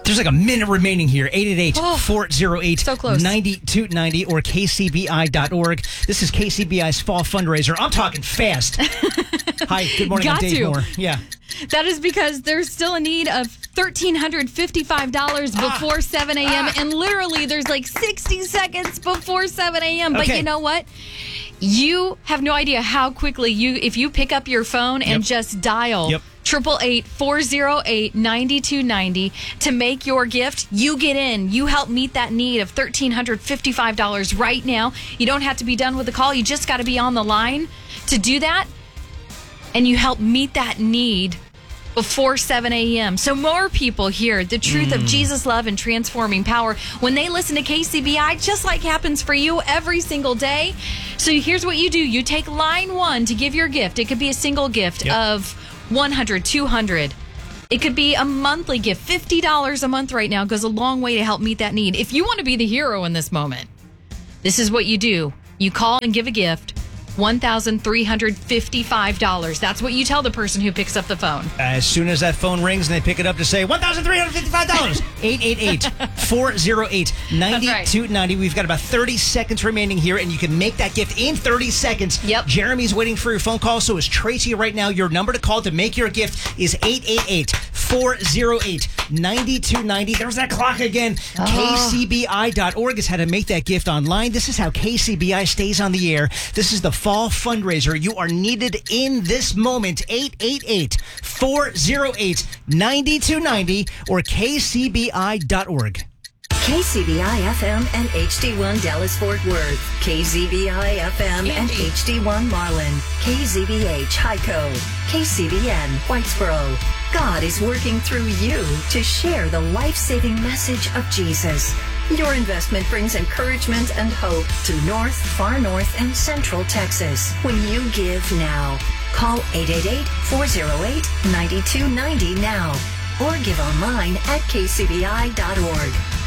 There's like a minute remaining here. 888-408-9290 or kcbi.org. This is KCBI's fall fundraiser. I'm talking fast. Hi, good morning. I'm Dave Moore. Yeah. That is because there's still a need of $1,355 before 7 a.m. And literally there's like 60 seconds before 7 a.m. But you know what? You have no idea how quickly if you pick up your phone and just dial 888-408-9290 to make your gift, you get in. You help meet that need of $1,355 right now. You don't have to be done with the call. You just got to be on the line to do that. And you help meet that need before 7 a.m. So more people hear the truth of Jesus' love and transforming power when they listen to KCBI, just like happens for you every single day. So here's what you do. You take line 1 to give your gift. It could be a single gift of $100, $200. It could be a monthly gift. $50 a month right now goes a long way to help meet that need. If you want to be the hero in this moment, this is what you do. You call and give a gift. $1,355. That's what you tell the person who picks up the phone. As soon as that phone rings and they pick it up to say $1,355. 888-408-9290. We've got about 30 seconds remaining here, and you can make that gift in 30 seconds. Yep. Jeremy's waiting for your phone call. So is Tracy right now. Your number to call to make your gift is 888-408-9290. There's that clock again. KCBI.org is how to make that gift online. This is how KCBI stays on the air. This is the fall fundraiser. You are needed in this moment. 888-408-9290 or kcbi.org. KCBI FM and HD1 Dallas Fort Worth, KZBI FM and HD1 Marlin, KZBH Hyco, KCBN Whitesboro. God is working through you to share the life-saving message of Jesus. Your investment brings encouragement and hope to North, Far North, and Central Texas. When you give now, call 888-408-9290 now or give online at kcbi.org.